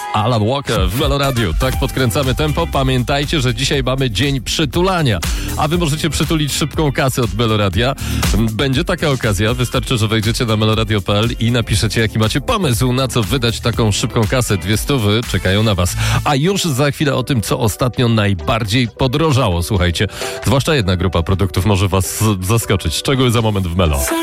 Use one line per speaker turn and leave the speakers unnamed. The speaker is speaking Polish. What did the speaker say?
Alan Walker w Melo Radio. Tak podkręcamy tempo. Pamiętajcie, że dzisiaj mamy dzień przytulania. A wy możecie przytulić szybką kasę od Melo Radia. Będzie taka okazja. Wystarczy, że wejdziecie na meloradio.pl i napiszecie, jaki macie pomysł, na co wydać taką szybką kasę. 200 czekają na was. A już za chwilę o tym, co ostatnio najbardziej podrożało. Słuchajcie, zwłaszcza jedna grupa produktów może was zaskoczyć. Szczegóły za moment w Melo.